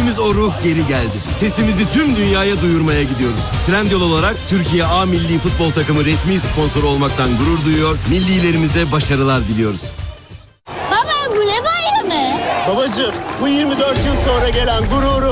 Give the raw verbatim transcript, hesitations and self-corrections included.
özlediğimiz o ruh geri geldi. Sesimizi tüm dünyaya duyurmaya gidiyoruz. Trendyol olarak Türkiye A Milli Futbol Takımı resmi sponsoru olmaktan gurur duyuyor. Millilerimize başarılar diliyoruz. Baba bu ne bayramı? Babacığım bu yirmi dört yıl sonra gelen gururu